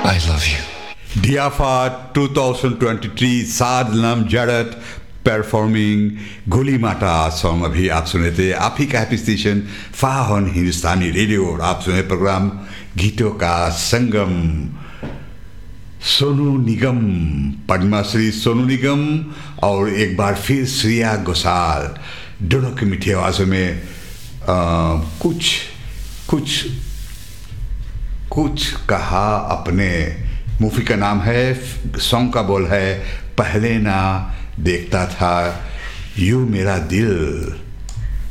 I love you. Diafa 2023 Sadlam Jarat performing Goli Mata song अभी आप सुने थे आप ही का हैप्पी स्टेशन फाहन हिंदुस्तानी रेडियो और आप सुने प्रोग्राम गीतों का संगम सोनू निगम पद्मश्री सोनू निगम और एक बार फिर श्रेया घोषाल दोनों की मीठी आवाज़ों में कुछ कुछ कुछ कहा अपने मूवी का नाम है सॉन्ग का बोल है पहले ना देखता था यूं मेरा दिल